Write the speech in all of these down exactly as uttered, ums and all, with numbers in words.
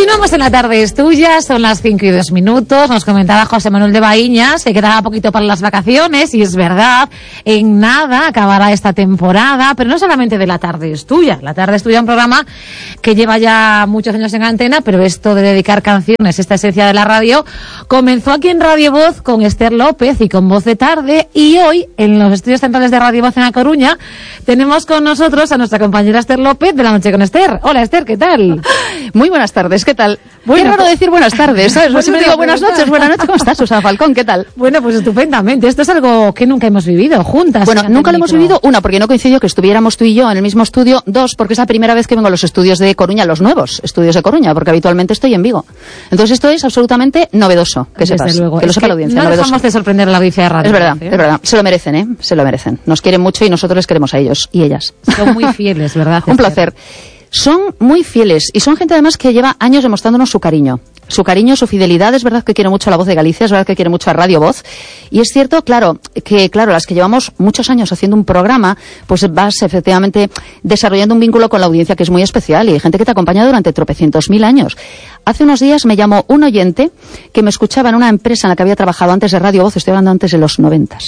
Continuamos en La Tarde es Tuya, son las cinco y dos minutos. Nos comentaba José Manuel de Baíñas que quedaba poquito para las vacaciones, y es verdad, en nada acabará esta temporada, pero no solamente de La Tarde es Tuya. La Tarde es Tuya, un programa que lleva ya muchos años en antena, pero esto de dedicar canciones, esta esencia de la radio, comenzó aquí en Radio Voz con Esther López y con Voz de Tarde, y hoy en los estudios centrales de Radio Voz en La Coruña tenemos con nosotros a nuestra compañera Esther López de La Noche con Esther. Hola Esther, ¿qué tal? Muy buenas tardes, ¿qué tal? Bueno, Qué raro pues, decir buenas tardes, ¿sabes? Pues siempre digo buenas noches, buenas noches. ¿Cómo estás, Susana Falcón? ¿Qué tal? Bueno, pues estupendamente. Esto es algo que nunca hemos vivido juntas. Bueno, nunca lo hemos vivido, una, porque no coincidió que estuviéramos tú y yo en el mismo estudio, dos, porque es la primera vez que vengo a los estudios de Coruña, los nuevos estudios de Coruña, porque habitualmente estoy en Vigo. Entonces esto es absolutamente novedoso, que Desde sepas, luego. que lo Es sepa que la audiencia, no novedoso. dejamos de sorprender a la audiencia de radio. Es verdad, ¿eh? es verdad. Se lo merecen, ¿eh? Se lo merecen. Nos quieren mucho y nosotros les queremos a ellos y ellas. Son muy fieles, ¿verdad? Un placer. Son muy fieles y son gente además que lleva años demostrándonos su cariño. Su cariño, su fidelidad. Es verdad que quiere mucho a La Voz de Galicia, es verdad que quiere mucho a Radio Voz. Y es cierto, claro, que claro, las que llevamos muchos años haciendo un programa, pues vas efectivamente desarrollando un vínculo con la audiencia que es muy especial, y hay gente que te acompaña durante tropecientos mil años. Hace unos días me llamó un oyente que me escuchaba en una empresa en la que había trabajado antes de Radio Voz, estoy hablando antes de los noventas,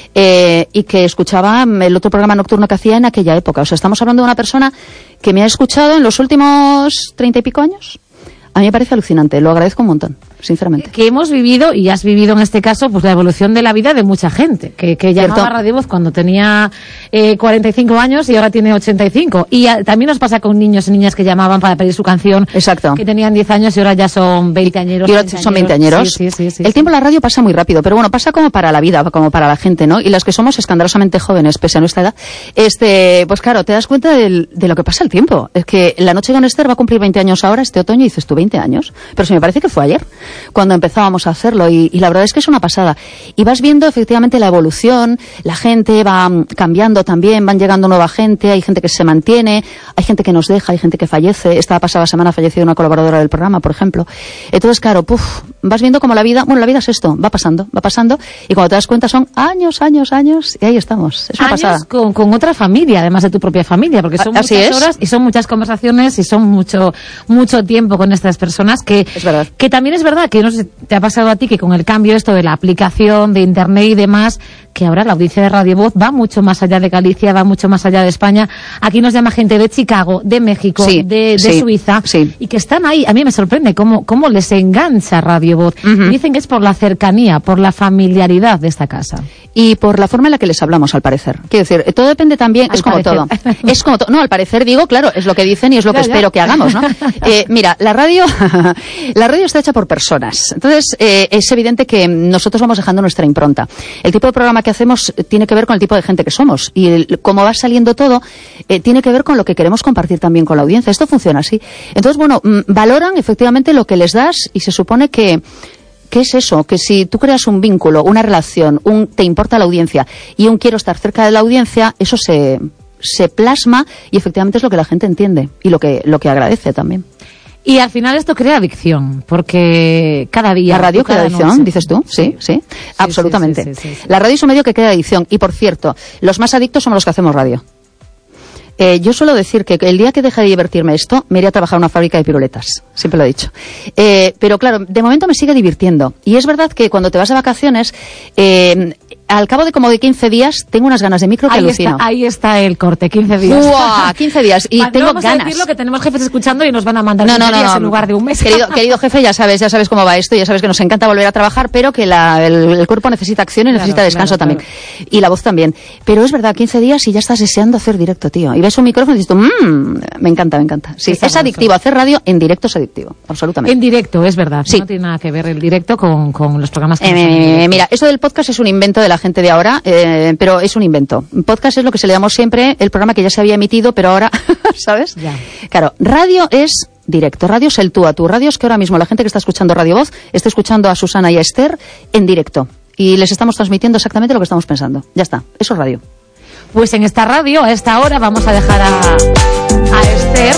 eh, y que escuchaba el otro programa nocturno que hacía en aquella época. O sea, estamos hablando de una persona que me ha escuchado en los últimos treinta y pico años. A mí me parece alucinante, lo agradezco un montón, sinceramente. Que hemos vivido, y has vivido en este caso, pues la evolución de la vida de mucha gente, que, que llamaba a Radio Voz cuando tenía eh, cuarenta y cinco años y ahora tiene ochenta y cinco. Y a, también nos pasa con niños y niñas que llamaban para pedir su canción. Exacto. Que tenían diez años y ahora ya son veinte añeros. Y ahora son veinte añeros. Sí, sí, sí, sí, el sí. tiempo en la radio pasa muy rápido, pero bueno, pasa como para la vida, como para la gente, ¿no? Y las que somos escandalosamente jóvenes, pese a nuestra edad, este, pues claro, te das cuenta del, de lo que pasa el tiempo. Es que La Noche con Esther va a cumplir veinte años ahora, este otoño, y dices tú, veinte años. Pero sí, me parece que fue ayer cuando empezábamos a hacerlo, y, y la verdad es que es una pasada. Y vas viendo efectivamente la evolución, la gente va cambiando también, van llegando nueva gente, hay gente que se mantiene, hay gente que nos deja, hay gente que fallece. Esta pasada semana ha fallecido una colaboradora del programa, por ejemplo. Entonces, claro, puf, vas viendo como la vida, bueno, la vida es esto, va pasando, va pasando, y cuando te das cuenta son años, años, años, y ahí estamos. Es una años pasada. Con, con otra familia, además de tu propia familia, porque son Así muchas es. horas y son muchas conversaciones y son mucho mucho tiempo con estas personas que, Es verdad. que también es verdad que no sé, te ha pasado a ti que con el cambio esto de la aplicación, de internet y demás, que ahora la audiencia de Radio Voz va mucho más allá de Galicia, va mucho más allá de España. Aquí nos llama gente de Chicago, de México, Sí, de, de sí, Suiza, sí. y que están ahí. A mí me sorprende cómo, cómo les engancha Radio Voz. Ujú. Dicen que es por la cercanía, por la familiaridad de esta casa. Y por la forma en la que les hablamos, al parecer. Quiero decir, todo depende también, Al es como parecer. todo. Es como todo. No, al parecer digo, claro, es lo que dicen y es lo Ya, que ya. espero que hagamos, ¿no? Eh, mira, la radio, la radio está hecha por personas. Entonces, eh, es evidente que nosotros vamos dejando nuestra impronta. El tipo de programa que hacemos tiene que ver con el tipo de gente que somos. Y el, como va saliendo todo, eh, tiene que ver con lo que queremos compartir también con la audiencia. Esto funciona así. Entonces, bueno, mm, valoran efectivamente lo que les das, y se supone que ¿qué es eso? Que si tú creas un vínculo, una relación, un te importa la audiencia y un quiero estar cerca de la audiencia, eso se, se plasma, y efectivamente es lo que la gente entiende y lo que, lo que agradece también. Y al final esto crea adicción, porque cada día... ¿La radio cada crea adicción, noche- dices tú? Sí, sí, absolutamente. sí, sí, sí, sí. La radio es un medio que crea adicción, y por cierto, los más adictos somos los que hacemos radio. Eh, yo suelo decir que el día que deje de divertirme esto, me iré a trabajar a una fábrica de piruletas. Siempre lo he dicho. Eh, pero claro, de momento me sigue divirtiendo. Y es verdad que cuando te vas de vacaciones, eh, al cabo de como de quince días, tengo unas ganas de micro que Ahí alucino. está, ahí está el corte, quince días. ¡Buah! quince días. Y Va, no tengo vamos a ganas. decirlo, que tenemos jefes escuchando y nos van a mandar No, quince no, no, días no. en lugar de un mes. Querido, querido jefe, ya sabes, ya sabes cómo va esto, ya sabes que nos encanta volver a trabajar, pero que la, el, el cuerpo necesita acción y Claro, necesita descanso claro, también. Y la voz también. Pero es verdad, quince días y ya estás deseando hacer directo, tío. Y ves un micrófono y dices tú, mmm, me encanta, me encanta. Sí, Está es sabroso. adictivo. Hacer radio en directo es adictivo, absolutamente. En directo, es verdad. Sí. No tiene nada que ver el directo con, con los programas que Eh, no son en directo. mira, eso del podcast es un invento de la gente de ahora, eh, pero es un invento. Podcast es lo que se le llamó siempre el programa que ya se había emitido, pero ahora, ¿sabes? Ya. Claro, radio es directo, radio es el tú a tú. Radio es que ahora mismo la gente que está escuchando Radio Voz está escuchando a Susana y a Esther en directo. Y les estamos transmitiendo exactamente lo que estamos pensando. Ya está, eso es radio. Pues en esta radio, a esta hora, vamos a dejar a, a Esther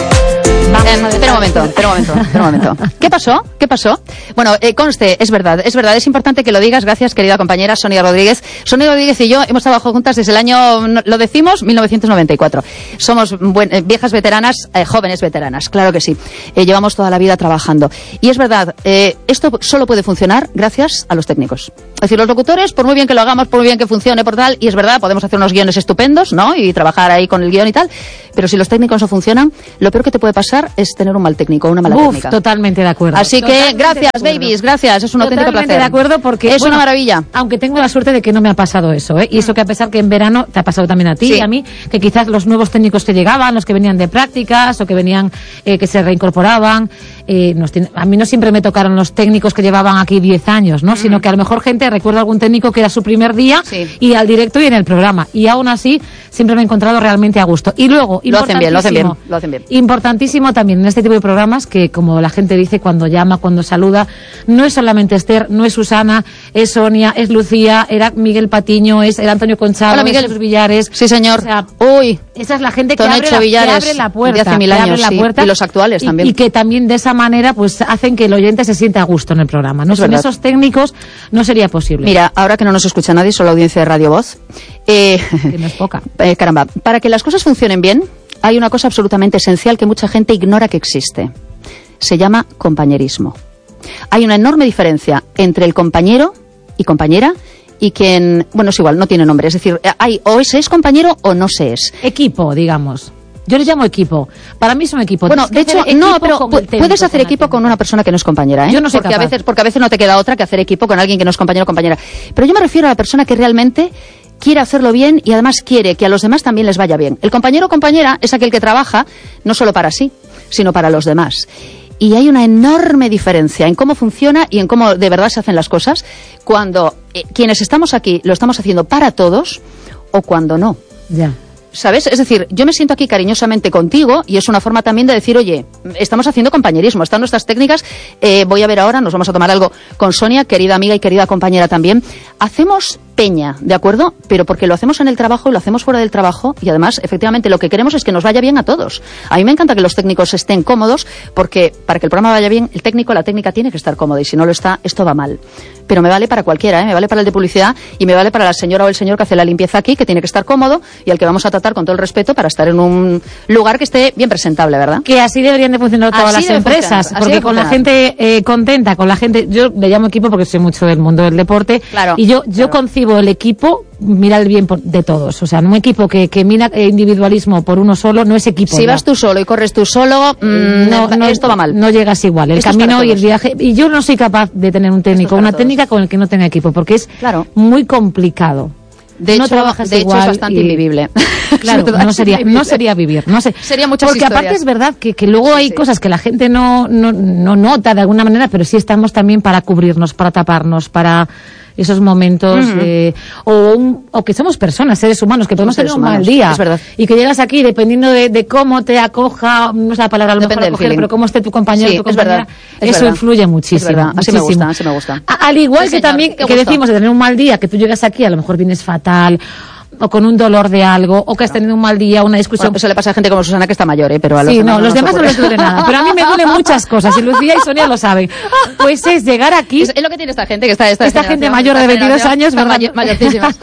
Vamos Eh, a espera un momento, espera un momento, espera un momento. ¿Qué pasó? ¿Qué pasó? Bueno, eh, conste, es verdad, es verdad, es importante que lo digas. Gracias, querida compañera Sonia Rodríguez. Sonia Rodríguez y yo hemos trabajado juntas desde el año, no- lo decimos, mil novecientos noventa y cuatro. Somos buen- eh, viejas veteranas, eh, jóvenes veteranas, claro que sí. Eh, llevamos toda la vida trabajando. Y es verdad, eh, esto solo puede funcionar gracias a los técnicos. Es decir, los locutores, por muy bien que lo hagamos, por muy bien que funcione, por tal, y es verdad, podemos hacer unos guiones estupendos, ¿no? Y trabajar ahí con el guión y tal, pero si los técnicos no funcionan, lo peor que te puede pasar es tener un mal técnico, una mala Uf, técnica. totalmente de acuerdo. Así que Totalmente gracias, de acuerdo. babies, gracias, es un auténtico Totalmente placer. de acuerdo porque es bueno, una maravilla. Aunque tengo la suerte de que no me ha pasado eso, ¿eh? Y eso que a pesar que en verano te ha pasado también a ti Sí. y a mí, que quizás los nuevos técnicos que llegaban, los que venían de prácticas o que venían, eh, que se reincorporaban, eh, nos tiene- a mí no siempre me tocaron los técnicos que llevaban aquí diez años, ¿no? Sino que a lo mejor gente recuerda algún técnico que era su primer día Sí. y al directo y en el programa. Y aún así siempre me he encontrado realmente a gusto. Y luego, Lo hacen bien, lo hacen bien, importantísimo- lo hacen bien. Importantísimo también en este tipo de programas que, como la gente dice cuando llama, cuando saluda, no es solamente Esther, no es Susana, es Sonia, es Lucía, era Miguel Patiño, es el Antonio Conchado, Hola, Miguel. es Jesús Villares. Sí, señor. O sea, Uy, esa es la gente que Tonecho abre, la, que Villares, abre la de puerta. hace mil que abre años, la sí. puerta Y los actuales y- también. Y que también de esa manera pues hacen que el oyente se sienta a gusto en el programa. ¿no? Es Sin verdad. esos técnicos no sería posible. mira, ahora que no nos escucha nadie, solo la audiencia de Radio Voz. Eh, Que no es poca. eh, caramba, para que las cosas funcionen bien, hay una cosa absolutamente esencial que mucha gente ignora que existe. Se llama compañerismo. Hay una enorme diferencia entre el compañero y compañera y quien, bueno, es igual, no tiene nombre. Es decir, hay o se es compañero o no se es. Equipo, digamos. Yo les llamo equipo. Para mí es un equipo. Bueno, de Tienes que hecho, hacer no, equipo pero con pu- el técnico, puedes hacer con la equipo con técnica. una persona que no es compañera, ¿eh? Yo no soy porque a capaz. veces, porque a veces no te queda otra que hacer equipo con alguien que no es compañero o compañera. Pero yo me refiero a la persona que realmente quiere hacerlo bien y además quiere que a los demás también les vaya bien. El compañero o compañera es aquel que trabaja no solo para sí, sino para los demás. Y hay una enorme diferencia en cómo funciona y en cómo de verdad se hacen las cosas cuando eh, quienes estamos aquí lo estamos haciendo para todos o cuando no. Ya. ¿Sabes? Es decir, yo me siento aquí cariñosamente contigo y es una forma también de decir, oye, estamos haciendo compañerismo, están nuestras técnicas, eh, voy a ver ahora, nos vamos a tomar algo con Sonia, querida amiga y querida compañera también. Hacemos peña, ¿de acuerdo? Pero porque lo hacemos en el trabajo y lo hacemos fuera del trabajo y además, efectivamente, lo que queremos es que nos vaya bien a todos. A mí me encanta que los técnicos estén cómodos porque para que el programa vaya bien, el técnico, la técnica tiene que estar cómoda y si no lo está, esto va mal. Pero me vale para cualquiera, ¿eh? Me vale para el de publicidad y me vale para la señora o el señor que hace la limpieza aquí, que tiene que estar cómodo y al que vamos a tratar con todo el respeto para estar en un lugar que esté bien presentable, ¿verdad? Que así deberían de funcionar todas Así las debe empresas, funcionar, así porque debe con la funcionar. gente eh, contenta, con la gente, yo le llamo equipo porque soy mucho del mundo del deporte, Claro, y yo yo claro. concibo el equipo, mira el bien por- de todos, o sea, un equipo que, que mira eh, individualismo por uno solo no es equipo. Si ya. vas tú solo y corres tú solo, mm, no, no, esto va mal. No llegas igual. El Esto es para camino y el todos. viaje. Y yo no soy capaz de tener un técnico, para una todos. técnica con el que no tenga equipo, porque es Claro. muy complicado. De, no hecho, trabajas de hecho, igual es bastante y- invivible. Claro, Es verdad, no es sería, invivible. no sería vivir, no sé. Sería muchas Porque aparte historias. es verdad que, que luego hay sí. cosas que la gente no, no, no nota de alguna manera, pero sí estamos también para cubrirnos, para taparnos, para esos momentos Ujú. de, o, un- o que somos personas, seres humanos, que podemos Somos tener seres un mal humanos, día. es verdad. Y que llegas aquí, dependiendo de, de cómo te acoja, no es la palabra a lo Depende mejor del acoger, feeling. pero cómo esté tu compañero Sí, o tu es compañera, verdad, es eso verdad. influye muchísimo. Es verdad, así me muchísimo. gusta, así me gusta. A- al igual Sí, que señor, también, qué que gusto. decimos de tener un mal día, que tú llegas aquí, a lo mejor vienes fatal, o con un dolor de algo, o que has tenido un mal día, una discusión. Bueno, eso le pasa a gente como Susana que está mayor, ¿eh? Pero a los Sí, demás no, los nos demás no ocurre. les duele nada, pero a mí me duelen muchas cosas, y Lucía y Sonia lo saben. Pues es llegar aquí, Es, es lo que tiene esta gente, que está esta, esta gente generación, mayor de esta veintidós generación, años, están ¿verdad? mayor- mayorcísimas.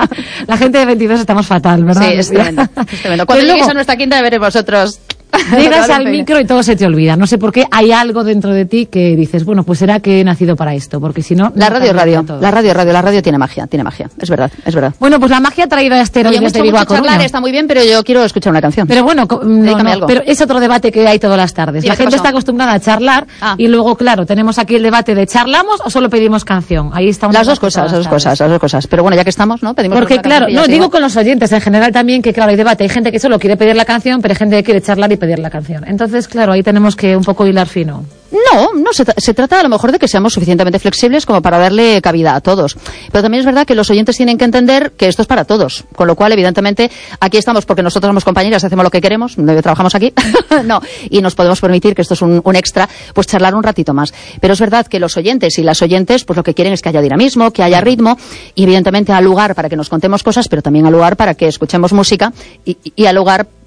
La gente de veintidós estamos fatal, ¿verdad? Sí, es tremendo. Es tremendo. Que Cuando luego lleguéis a nuestra quinta, veréis vosotros. llegas al Totalmente. micro y todo se te olvida. No sé por qué hay algo dentro de ti que dices, bueno, pues será que he nacido para esto, porque si no... La no radio es cambia radio, todo. la radio es radio, la radio tiene magia, tiene magia. Es verdad, es verdad. Bueno, pues la magia ha traído a Esther hoy Oye, desde mucho, Vigo a mucho charlar Coruña. está muy bien, pero yo quiero escuchar una canción. Pero bueno, co- no, Dedícame no, algo. pero es otro debate que hay todas las tardes. Dime, La ¿qué gente pasó? está acostumbrada a charlar Ah. y luego, claro, tenemos aquí el debate de ¿charlamos o solo pedimos canción? Ahí está un Las dos debate cosas, todas las dos tardes. cosas, las dos cosas. Pero bueno, ya que estamos, ¿no? Pedimos Porque una claro, canción y no, ya digo seguimos. con los oyentes en general también que claro, hay debate, hay gente que solo quiere pedir la canción, pero hay gente que quiere charlar y pedir la canción. Entonces, claro, ahí tenemos que un poco hilar fino. No, no, se, tra- se trata a lo mejor de que seamos suficientemente flexibles como para darle cabida a todos. Pero también es verdad que los oyentes tienen que entender que esto es para todos. Con lo cual, evidentemente, aquí estamos porque nosotros somos compañeras, hacemos lo que queremos, no trabajamos aquí, no, y nos podemos permitir que esto es un, un extra, pues charlar un ratito más. Pero es verdad que los oyentes y las oyentes, pues lo que quieren es que haya dinamismo, que haya ritmo, y evidentemente al lugar para que nos contemos cosas, pero también al lugar para que escuchemos música y, y al lugar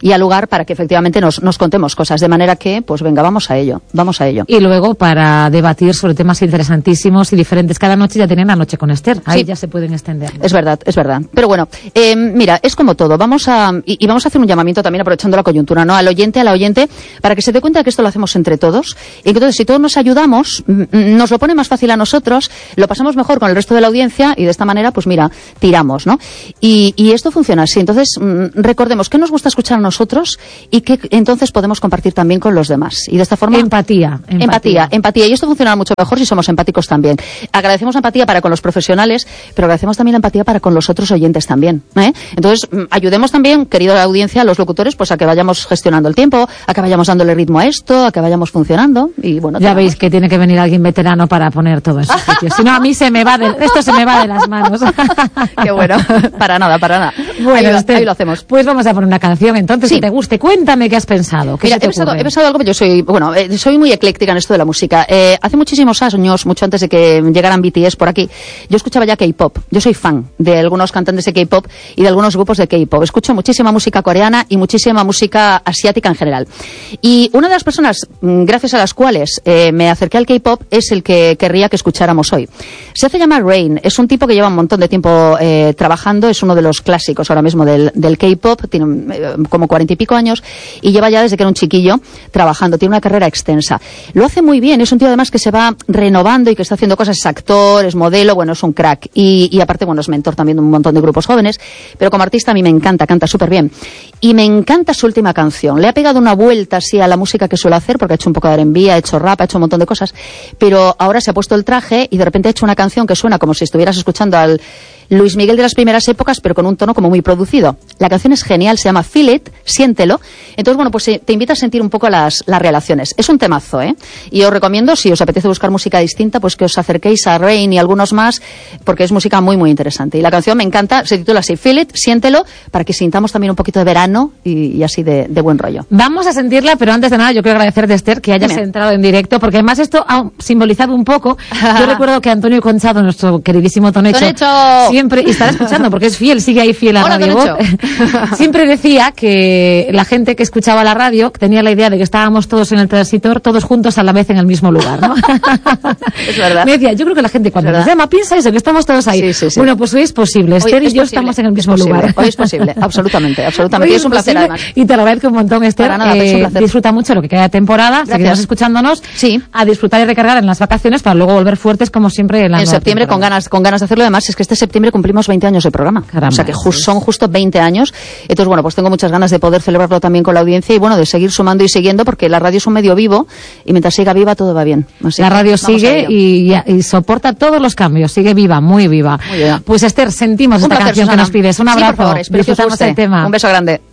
y al lugar para que efectivamente nos, nos contemos cosas. De manera que, pues venga, vamos a ello, vamos a ello. Y luego para debatir sobre temas interesantísimos y diferentes. Cada noche ya tienen la noche con Esther. Ahí sí, ya se pueden extender. Es verdad, es verdad. Pero bueno, eh, mira, es como todo. Vamos a, y, y vamos a hacer un llamamiento también aprovechando la coyuntura, ¿no? Al oyente, a la oyente, para que se dé cuenta de que esto lo hacemos entre todos. Y entonces, si todos nos ayudamos, nos lo pone más fácil a nosotros, lo pasamos mejor con el resto de la audiencia y de esta manera, pues mira, tiramos, ¿no? Y, y esto funciona así. Entonces, recordemos qué nos gusta escuchar a nosotros y qué entonces podemos compartir también con los demás. Y de esta forma... Empatía. Empatía, empatía. empatía. Y esto funciona mucho mejor si somos empáticos también. Agradecemos empatía para con los profesionales, pero agradecemos también la empatía para con los otros oyentes también, ¿eh? Entonces, ayudemos también, querida audiencia, a los locutores, pues a que vayamos gestionando el tiempo, a que vayamos dándole ritmo a esto, a que vayamos funcionando. Y bueno, ya veis que tiene que venir alguien veterano para poner todo eso. Si no, a mí se me va de, esto se me va de las manos. Qué bueno. Para nada, para nada. Bueno, ahí, Esther, ahí lo hacemos. Pues vamos a poner una canción entonces sí, que te guste. Cuéntame qué has pensado. ¿Qué Mira, se te he, pensado, ocurre? he pensado algo, pero yo soy, bueno, eh, soy muy ecléctica en esto de la música. Eh, hace muchísimos años, mucho antes de que llegaran B T S por aquí, yo escuchaba ya K-pop. Yo soy fan de algunos cantantes de K-pop y de algunos grupos de K-pop. Escucho muchísima música coreana y muchísima música asiática en general. Y una de las personas, gracias a las cuales eh, me acerqué al K-pop, es el que querría que escucháramos hoy. Se hace llamar Rain. Es un tipo que lleva un montón de tiempo eh, trabajando. Es uno de los clásicos ahora mismo del, del K-pop. Tiene eh, como cuarenta y pico años y lleva ya desde que era un chiquillo trabajando. Tiene una carrera extensa. Lo hace muy bien. Es un tío además que se va renovando y que está haciendo cosas. Es actor, es modelo, bueno, es un crack. Y, y aparte, bueno, es mentor también de un montón de grupos jóvenes. Pero como artista a mí me encanta, canta súper bien. Y me encanta su última canción. Le ha pegado una vuelta así a la música que suele hacer, porque ha hecho un poco de R and B, ha hecho rap, ha hecho un montón de cosas. Pero ahora se ha puesto el traje y de repente ha hecho una canción que suena como si estuvieras escuchando al Luis Miguel de las primeras épocas, pero con un tono como muy producido. La canción es genial, se llama Feel It, siéntelo. Entonces, bueno, pues te invita a sentir un poco las, las relaciones. Es un temazo, ¿eh? Y os recomiendo, si os apetece buscar música distinta, pues que os acerquéis a Rain y algunos más, porque es música muy, muy interesante. Y la canción me encanta, se titula así, Feel It, siéntelo, para que sintamos también un poquito de verano y, y así de, de buen rollo. Vamos a sentirla, pero antes de nada yo quiero agradecerte, Esther, que hayas Dime. entrado en directo, porque además esto ha simbolizado un poco. Yo recuerdo que Antonio Conchado, nuestro queridísimo Tonecho, Tonecho. siempre, y estará escuchando porque es fiel, sigue ahí fiel a Hola, Radio Voz. Siempre decía que la gente que escuchaba la radio tenía la idea de que estábamos todos en el transitor, todos juntos a la vez en el mismo lugar, ¿no? Es verdad. Me decía, yo creo que la gente cuando nos llama piensa eso, que estamos todos ahí. Sí, sí, sí. Bueno, pues hoy es posible. Esther hoy y yo posible. estamos en el mismo lugar. Hoy es posible, absolutamente, absolutamente. Y es un placer, además. Y te lo agradezco un montón, Esther. Para nada, eh, es un placer. Disfruta mucho lo que queda de temporada, seguirás escuchándonos. Sí. A disfrutar y recargar en las vacaciones para luego volver fuertes como siempre en la En septiembre con ganas, con ganas de hacerlo. Además, es que este septiembre cumplimos veinte años de programa. Caramba, o sea que just, son justo veinte años. Entonces, bueno, pues tengo muchas ganas de poder celebrarlo también con la audiencia y, bueno, de seguir sumando y siguiendo, porque la radio es un medio vivo y mientras siga viva todo va bien. Así la radio sigue y, y soporta todos los cambios, sigue viva, muy viva. Muy bien. Pues Esther, sentimos un esta placer, canción Susana. que nos pides. Un abrazo. Sí, por favor, espero que os guste. Este tema. Un beso grande.